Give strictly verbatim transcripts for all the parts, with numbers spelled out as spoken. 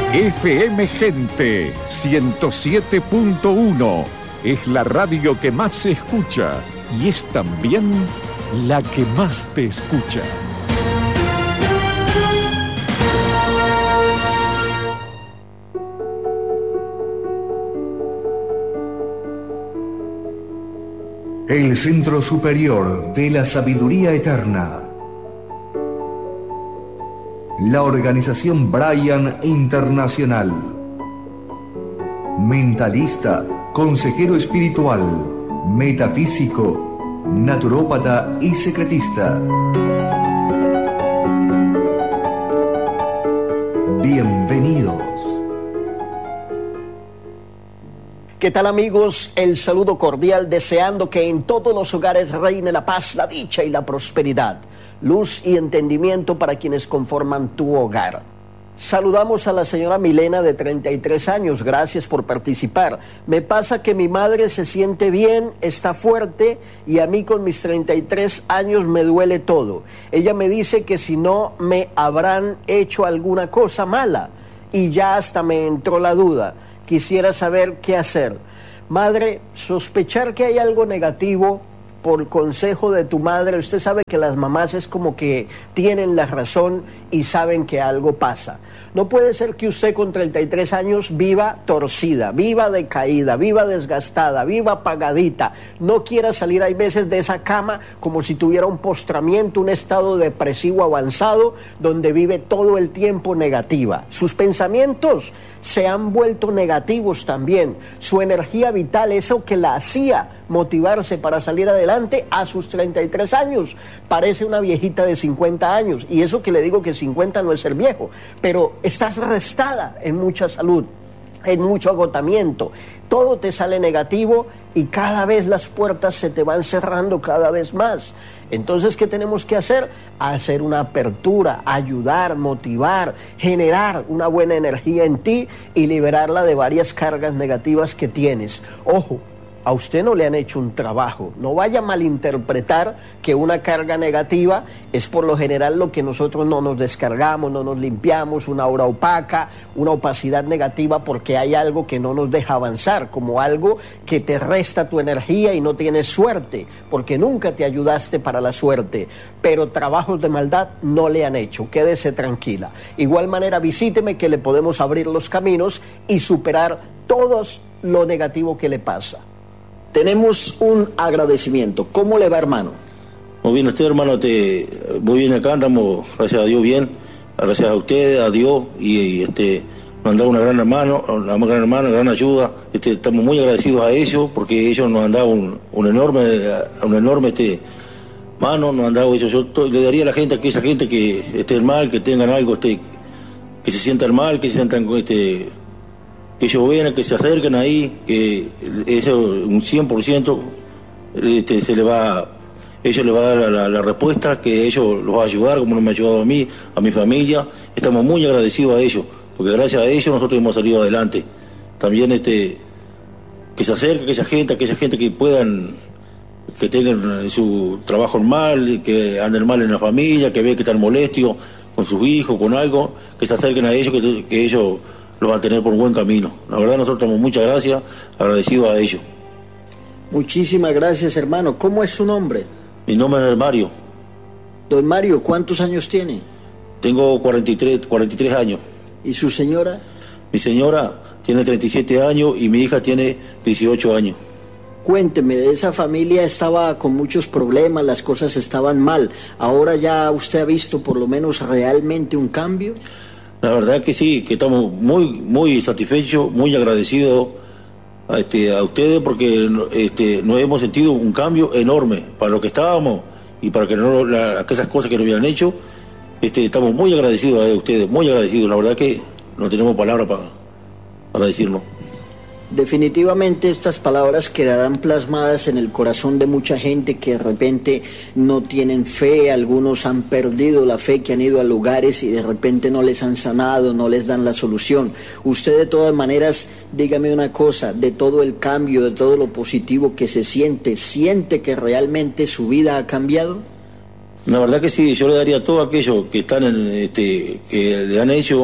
F M Gente ciento siete punto uno es la radio que más se escucha y es también la que más te escucha. El Centro Superior de la Sabiduría Eterna. La organización Brian Internacional. Mentalista, consejero espiritual, metafísico, naturópata y secretista. Bienvenidos. ¿Qué tal, amigos? El saludo cordial, deseando que en todos los hogares reine la paz, la dicha y la prosperidad, luz y entendimiento para quienes conforman tu hogar. Saludamos a la señora Milena, de treinta y tres años, gracias por participar. Me pasa que mi madre se siente bien, está fuerte, y a mí con mis treinta y tres años me duele todo. Ella me dice que si no me habrán hecho alguna cosa mala, y ya hasta me entró la duda. Quisiera saber qué hacer. Madre, sospechar que hay algo negativo por consejo de tu madre. Usted sabe que las mamás es como que tienen la razón y saben que algo pasa. No puede ser que usted con treinta y tres años viva torcida, viva decaída, viva desgastada, viva apagadita. No quiera salir, hay veces, de esa cama como si tuviera un postramiento, un estado depresivo avanzado, donde vive todo el tiempo negativa. Sus pensamientos se han vuelto negativos también. Su energía vital, eso que la hacía motivarse para salir adelante a sus treinta y tres años, parece una viejita de cincuenta años. Y eso que le digo que cincuenta no es ser viejo, pero estás restada en mucha salud, en mucho agotamiento. Todo te sale negativo y cada vez las puertas se te van cerrando cada vez más. Entonces, ¿qué tenemos que hacer? Hacer una apertura, ayudar, motivar, generar una buena energía en ti y liberarla de varias cargas negativas que tienes. Ojo, a usted no le han hecho un trabajo. No vaya a malinterpretar que una carga negativa es por lo general lo que nosotros no nos descargamos, no nos limpiamos, una aura opaca, una opacidad negativa porque hay algo que no nos deja avanzar, como algo que te resta tu energía y no tienes suerte, porque nunca te ayudaste para la suerte. Pero trabajos de maldad no le han hecho, quédese tranquila. Igual manera, visíteme que le podemos abrir los caminos y superar todo lo negativo que le pasa. Tenemos un agradecimiento. ¿Cómo le va, hermano? Muy bien, usted, hermano, te, muy bien acá, andamos, gracias a Dios, bien, gracias a ustedes, a Dios, y, y este, nos han dado una gran hermano, una gran hermana, gran ayuda. Este, estamos muy agradecidos a ellos, porque ellos nos han dado un, un enorme, un enorme este, mano, nos han dado ellos. Yo to, le daría a la gente, a esa gente que esté mal, que tengan algo, este, que se sientan mal, que se sientan, este, que ellos vean, que se acerquen ahí, que eso un cien por ciento este, se le va, ellos les va a dar la, la respuesta, que ellos los va a ayudar, como nos me ha ayudado a mí, a mi familia. Estamos muy agradecidos a ellos, porque gracias a ellos nosotros hemos salido adelante. También este, que se acerque aquella gente, aquella gente que puedan, que tengan su trabajo mal, que anden mal en la familia, que vean que están molestos con sus hijos, con algo, que se acerquen a ellos, que, que ellos lo van a tener por un buen camino. La verdad, nosotros damos muchas gracias, agradecidos a ellos. Muchísimas gracias, hermano. ¿Cómo es su nombre? Mi nombre es Mario. Don Mario, ¿cuántos años tiene? Tengo cuarenta y tres, cuarenta y tres años. ¿Y su señora? Mi señora tiene treinta y siete años y mi hija tiene dieciocho años. Cuénteme, esa familia estaba con muchos problemas, las cosas estaban mal. ¿Ahora ya usted ha visto por lo menos realmente un cambio? La verdad que sí, que estamos muy muy satisfechos, muy agradecidos a, este, a ustedes, porque este, nos hemos sentido un cambio enorme para lo que estábamos y para que no la, aquellas cosas que nos habían hecho. Este, estamos muy agradecidos a ustedes, muy agradecidos. La verdad que no tenemos palabras para, para decirlo. Definitivamente estas palabras quedarán plasmadas en el corazón de mucha gente que de repente no tienen fe. Algunos han perdido la fe, que han ido a lugares y de repente no les han sanado, no les dan la solución. Usted, de todas maneras, dígame una cosa, de todo el cambio, de todo lo positivo que se siente, ¿siente que realmente su vida ha cambiado? La verdad que sí, yo le daría a todos aquellos que están en, este, que le han hecho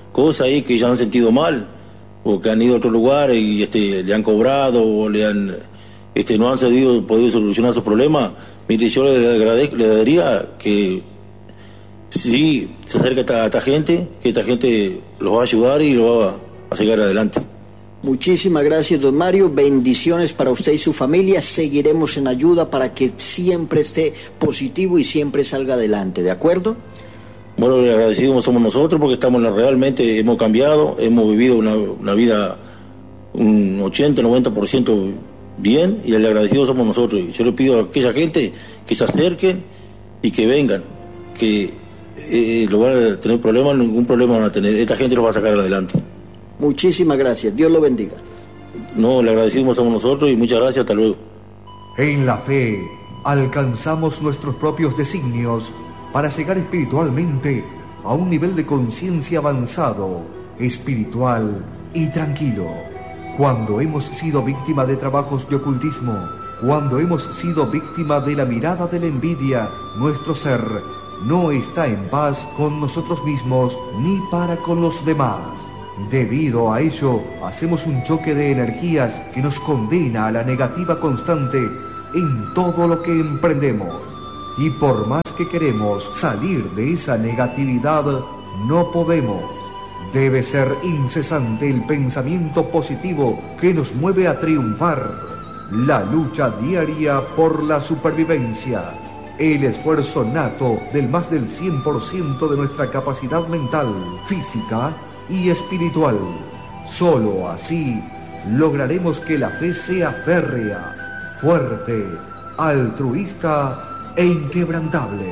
cosas ahí que ya han sentido mal, o que han ido a otro lugar y este, le han cobrado, o le han, este, no han cedido, podido solucionar sus problemas, mire, yo le, agradezco, le daría que sí se acerque a esta, a esta gente, que esta gente los va a ayudar y los va a sacar adelante. Muchísimas gracias, don Mario. Bendiciones para usted y su familia. Seguiremos en ayuda para que siempre esté positivo y siempre salga adelante, ¿de acuerdo? Bueno, le agradecidos somos nosotros porque estamos realmente, hemos cambiado, hemos vivido una, una vida un ochenta, noventa por ciento bien, y el agradecido somos nosotros. Yo le pido a aquella gente que se acerquen y que vengan, que eh, lo van a tener problemas, ningún problema van a tener. Esta gente los va a sacar adelante. Muchísimas gracias. Dios lo bendiga. No, le agradecimos somos nosotros y muchas gracias. Hasta luego. En la fe alcanzamos nuestros propios designios para llegar espiritualmente a un nivel de conciencia avanzado, espiritual y tranquilo. Cuando hemos sido víctima de trabajos de ocultismo, cuando hemos sido víctima de la mirada de la envidia, nuestro ser no está en paz con nosotros mismos ni para con los demás. Debido a ello, hacemos un choque de energías que nos condena a la negativa constante en todo lo que emprendemos. Y por más que queremos salir de esa negatividad, no podemos. Debe ser incesante el pensamiento positivo que nos mueve a triunfar. La lucha diaria por la supervivencia. El esfuerzo nato del más del cien por ciento de nuestra capacidad mental, física y espiritual. Solo así lograremos que la fe sea férrea, fuerte, altruista e inquebrantable.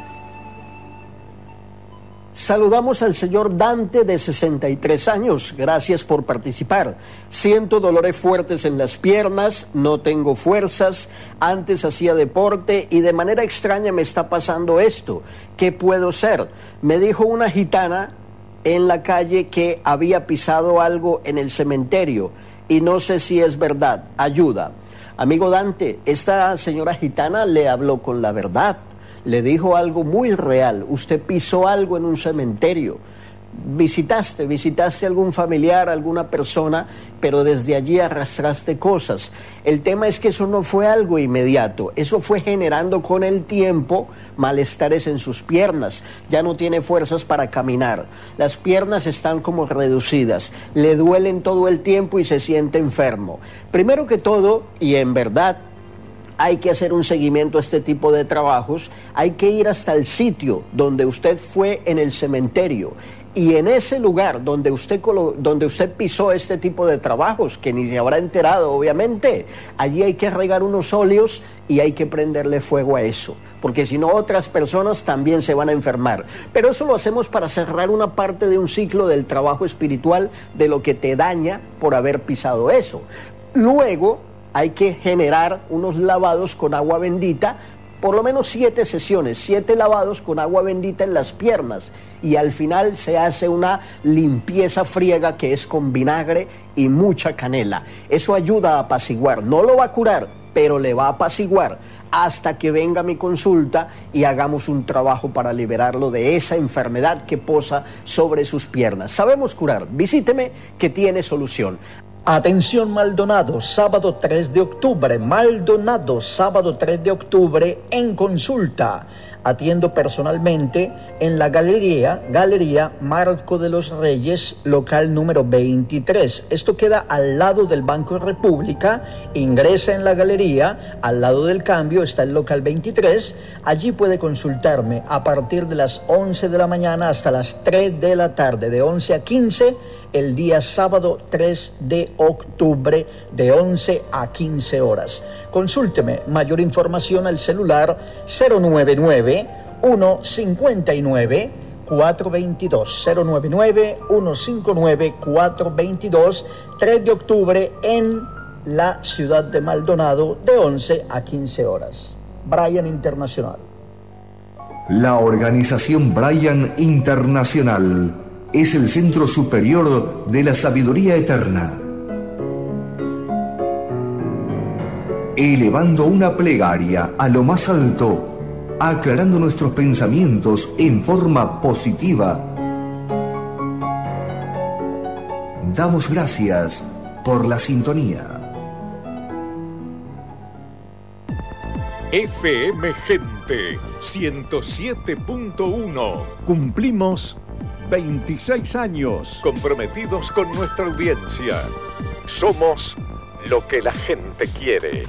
Saludamos al señor Dante, de sesenta y tres años. Gracias por participar. Siento dolores fuertes en las piernas, no tengo fuerzas, antes hacía deporte y de manera extraña me está pasando esto. ¿Qué puedo ser? Me dijo una gitana en la calle que había pisado algo en el cementerio y no sé si es verdad. Ayuda. Amigo Dante, esta señora gitana le habló con la verdad. Le dijo algo muy real. Usted pisó algo en un cementerio. Visitaste, visitaste a algún familiar, alguna persona, pero desde allí arrastraste cosas. El tema es que eso no fue algo inmediato. Eso fue generando con el tiempo malestares en sus piernas. Ya no tiene fuerzas para caminar. Las piernas están como reducidas. Le duelen todo el tiempo y se siente enfermo. Primero que todo, y en verdad, hay que hacer un seguimiento a este tipo de trabajos, hay que ir hasta el sitio donde usted fue en el cementerio, y en ese lugar donde usted, donde usted pisó este tipo de trabajos, que ni se habrá enterado obviamente, allí hay que regar unos óleos y hay que prenderle fuego a eso, porque si no otras personas también se van a enfermar. Pero eso lo hacemos para cerrar una parte de un ciclo del trabajo espiritual, de lo que te daña por haber pisado eso. Luego hay que generar unos lavados con agua bendita, por lo menos siete sesiones, siete lavados con agua bendita en las piernas, y al final se hace una limpieza friega que es con vinagre y mucha canela. Eso ayuda a apaciguar, no lo va a curar, pero le va a apaciguar hasta que venga mi consulta y hagamos un trabajo para liberarlo de esa enfermedad que posa sobre sus piernas. Sabemos curar, visíteme que tiene solución. Atención Maldonado, sábado tres de octubre, Maldonado, sábado tres de octubre, en consulta. Atiendo personalmente en la galería, Galería Marco de los Reyes, local número veintitrés. Esto queda al lado del Banco República. Ingresa en la galería, al lado del cambio está el local veintitrés. Allí puede consultarme a partir de las once de la mañana hasta las tres de la tarde, de once a quince, el día sábado tres de octubre, de once a quince horas. Consúlteme, mayor información al celular cero nueve nueve, uno cinco nueve, cuatro dos dos, cero nueve nueve, uno cinco nueve, cuatro dos dos, tres de octubre en la ciudad de Maldonado, de once a quince horas. Brian Internacional. La organización Brian Internacional es el centro superior de la sabiduría eterna. Elevando una plegaria a lo más alto, aclarando nuestros pensamientos en forma positiva, Damos gracias por la sintonía. F M Gente ciento siete punto uno. Cumplimos veintiséis años comprometidos con nuestra audiencia. Somos lo que la gente quiere.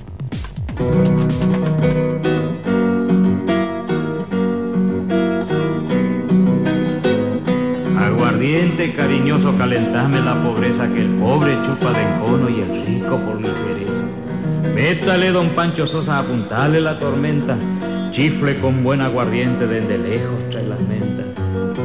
Aguardiente cariñoso, calentame la pobreza, que el pobre chupa de encono y el rico por ligereza. Métale, don Pancho Sosa, apuntale la tormenta, chifle con buen aguardiente, desde lejos trae las mentas.